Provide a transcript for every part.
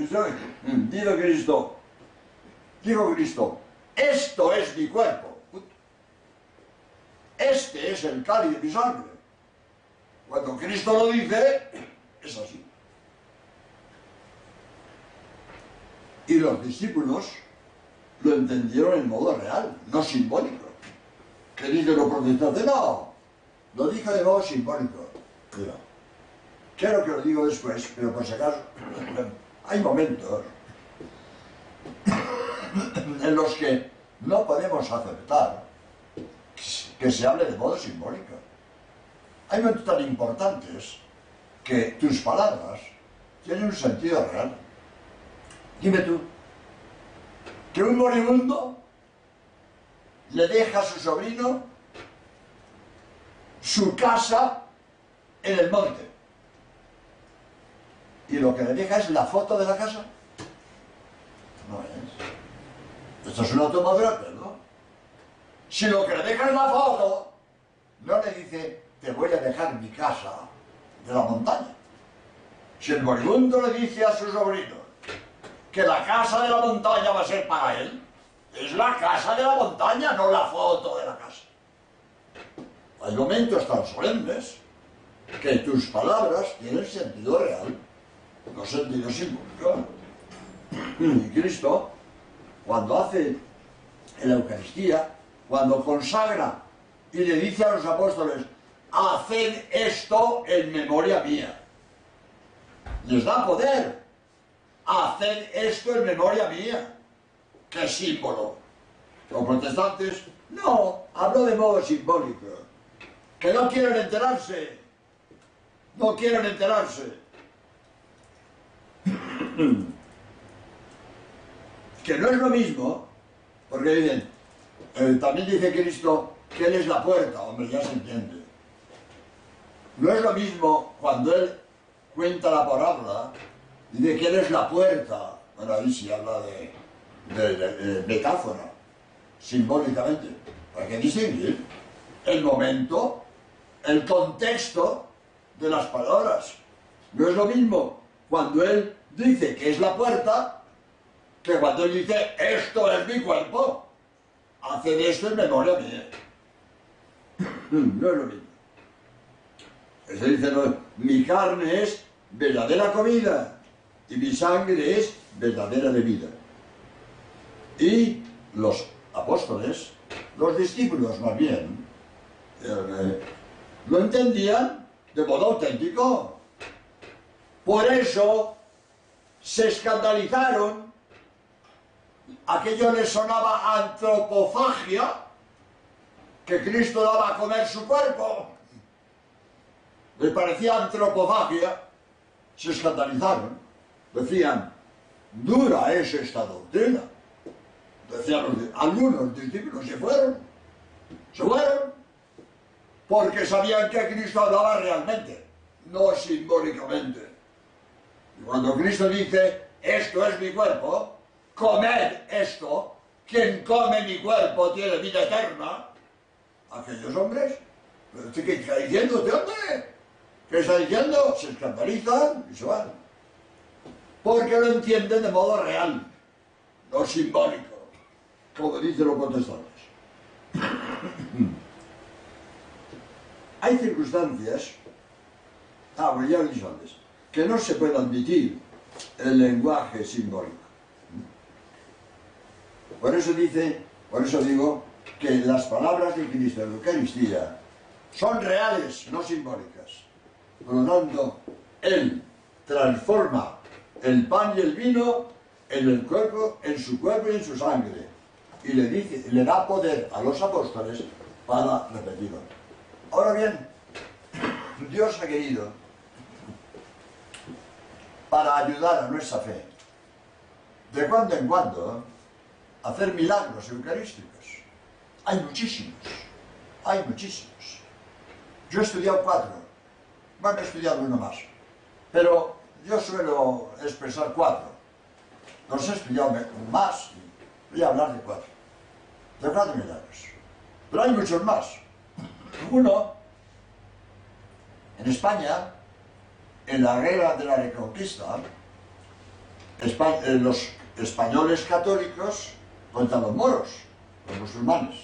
Dijo Cristo, esto es mi cuerpo. Este es el cáliz de mi sangre. Cuando Cristo lo dice, es así. Y los discípulos lo entendieron en modo real, no simbólico. Que dicen los protestantes, no, lo dijo de modo simbólico. Mira, quiero que lo digo después, pero por si acaso, hay momentos en los que no podemos aceptar que se hable de modo simbólico. Hay momentos tan importantes que tus palabras tienen un sentido real. Dime tú, que un moribundo le deja a su sobrino su casa en el monte. Y lo que le deja es la foto de la casa. No es. Esto es una toma de arte, ¿no? Si lo que le deja es la foto, no le dice, te voy a dejar mi casa de la montaña. Si el moribundo le dice a su sobrino que la casa de la montaña va a ser para él, es la casa de la montaña, no la foto de la casa. Hay momentos tan solemnes que tus palabras tienen sentido real, no sentido simbólico. Y Cristo, cuando hace en la Eucaristía, cuando consagra y le dice a los apóstoles, haced esto en memoria mía, les da poder. Haced esto en memoria mía. ¿Qué símbolo? Los protestantes, no, hablo de modo simbólico. Que no quieren enterarse. No quieren enterarse. Que no es lo mismo, porque dicen, también dice Cristo que Él es la puerta, hombre, ya se entiende. No es lo mismo cuando Él cuenta la parábola, dice que Él es la puerta. Bueno, ahí sí habla de metáfora, simbólicamente. Hay que distinguir el momento, el contexto de las palabras. No es lo mismo cuando Él dice que es la puerta, que cuando Él dice, esto es mi cuerpo, haced esto en memoria mía. No es lo mismo. Se dice, no, mi carne es verdadera comida y mi sangre es verdadera bebida. Y los apóstoles, los discípulos más bien, lo entendían de modo auténtico. Por eso se escandalizaron. Aquello les sonaba antropofagia, que Cristo daba a comer su cuerpo. Les parecía antropofagia, se escandalizaron. Decían, dura es esta doctrina. Decían algunos discípulos, se fueron, porque sabían que Cristo hablaba realmente, no simbólicamente. Y cuando Cristo dice, esto es mi cuerpo, comed esto, quien come mi cuerpo tiene vida eterna, aquellos hombres, ¿qué está diciendo este hombre? ¿Qué está diciendo? Se escandalizan y se van. Porque lo entienden de modo real, no simbólico, como dicen los protestantes. Hay circunstancias, bueno, ya lo he dicho antes, que no se puede admitir el lenguaje simbólico. Por eso digo que las palabras de Cristo en la Eucaristía son reales, no simbólicas. Por lo tanto, Él transforma el pan y el vino en el cuerpo, en su cuerpo y en su sangre. Y le da poder a los apóstoles para repetirlo. Ahora bien, Dios ha querido, para ayudar a nuestra fe, de cuando en cuando, hacer milagros eucarísticos. Hay muchísimos. Yo he estudiado 4. Bueno, he estudiado uno más. Pero yo suelo expresar 4. Los he estudiado más y voy a hablar de 4. De 4 milagros. Pero hay muchos más. Uno, en España, en la guerra de la Reconquista, los españoles católicos contra los moros, los musulmanes.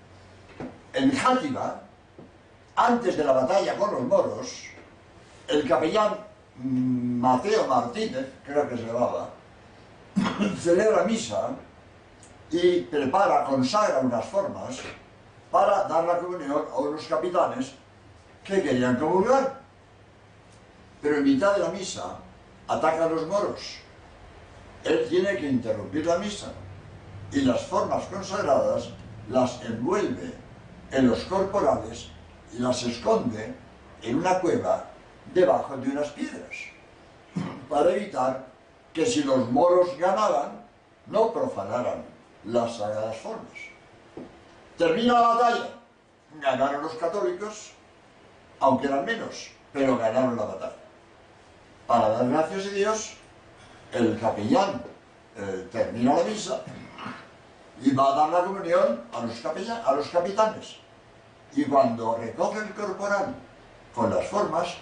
En Játiva, antes de la batalla con los moros, el capellán Mateo Martínez, creo que se llamaba, celebra misa y consagra unas formas para dar la comunión a unos capitanes que querían comulgar. Pero en mitad de la misa atacan a los moros. Él tiene que interrumpir la misa y las formas consagradas las envuelve en los corporales y las esconde en una cueva debajo de unas piedras, para evitar que si los moros ganaban, no profanaran las sagradas formas. Termina la batalla, ganaron los católicos, aunque eran menos, pero ganaron la batalla. Para dar gracias a Dios, el capellán termina la misa y va a dar la comunión a los capitanes. Y cuando recoge el corporal con las formas,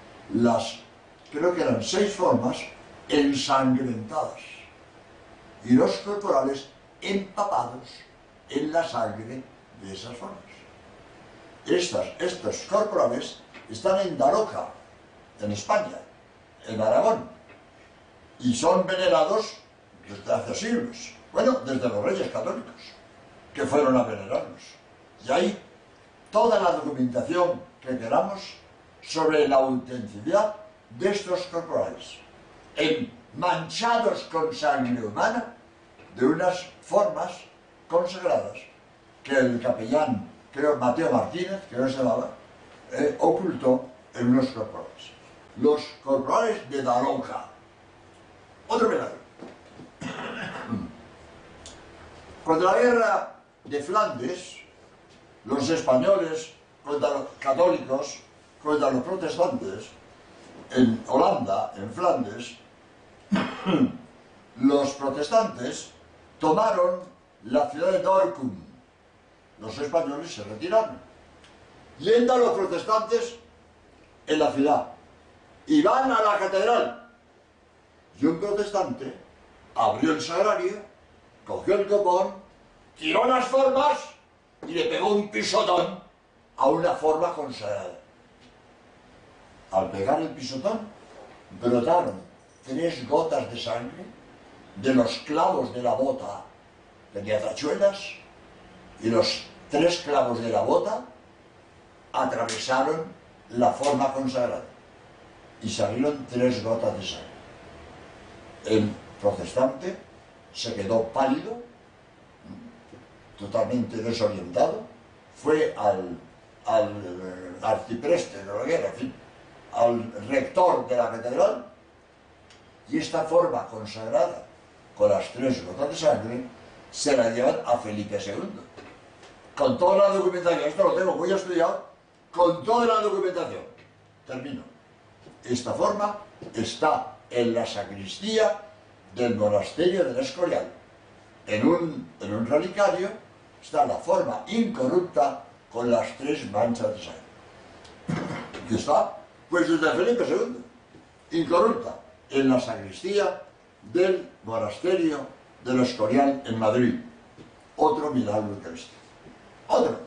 creo que eran 6 formas ensangrentadas y los corporales empapados en la sangre de esas formas. Estos corporales están en Daroca, en España, en Aragón, y son venerados desde hace siglos. Bueno, desde los reyes católicos, que fueron a venerarlos. Y hay toda la documentación que queramos sobre la autenticidad de estos corporales, manchados con sangre humana, de unas formas consagradas que el capellán, creo, Mateo Martínez, que no se llamaba, ocultó en unos corporales. Los corporales de Daroca. Otro milagro. Cuando la guerra de Flandes, los españoles contra los católicos, contra los protestantes, en Holanda, en Flandes, los protestantes tomaron la ciudad de Dorkum. Los españoles se retiraron. Y entran los protestantes en la ciudad y van a la catedral. Y un protestante abrió el sagrario, cogió el copón, tiró las formas y le pegó un pisotón a una forma consagrada. Al pegar el pisotón, brotaron 3 gotas de sangre de los clavos de la bota, tenía tachuelas, y los 3 clavos de la bota atravesaron la forma consagrada y salieron 3 gotas de sangre. El protestante se quedó pálido, totalmente desorientado, fue al arcipreste de la guerra, en fin, al rector de la catedral, y esta forma consagrada con las 3 gotas de sangre se la llevan a Felipe II, con toda la documentación. Esto lo tengo muy estudiado, con toda la documentación. Termino. Esta forma está en la sacristía del monasterio del Escorial. En un relicario está la forma incorrupta con las 3 manchas de sangre. Y está, pues, desde Felipe II, incorrupta, en la sacristía del monasterio del Escorial en Madrid. Otro milagro eucarístico. Otro.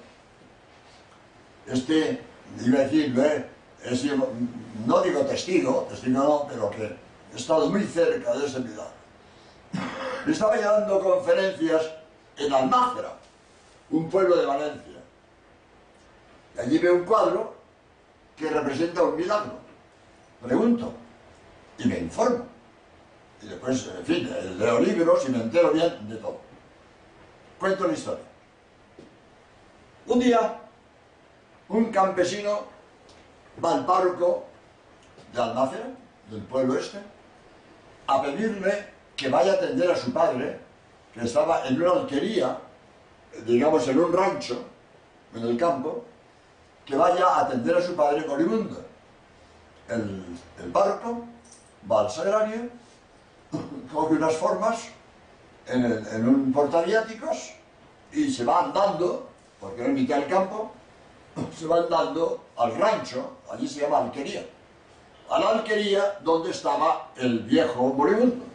Iba a decir, no digo testigo no, pero que he estado muy cerca de ese milagro. Estaba ya dando conferencias en Almácera, un pueblo de Valencia. Y allí veo un cuadro que representa un milagro. Pregunto y me informo. Y después, en fin, leo libros y me entero bien de todo. Cuento la historia. Un día, un campesino va al párroco de Almácera, del pueblo este, a pedirle que vaya a atender a su padre, que estaba en una alquería, digamos en un rancho, en el campo, que vaya a atender a su padre moribundo. El párroco va al sagrario, coge unas formas en un portaviáticos y se va andando, porque era en mitad del campo, se va andando al rancho, allí se llama alquería, a la alquería donde estaba el viejo moribundo.